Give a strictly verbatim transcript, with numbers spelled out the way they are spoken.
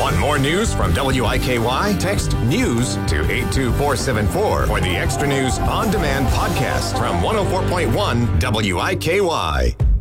Want more news from W I K Y? Text news to eight two four seven four for the Extra News On Demand podcast from one oh four point one W I K Y.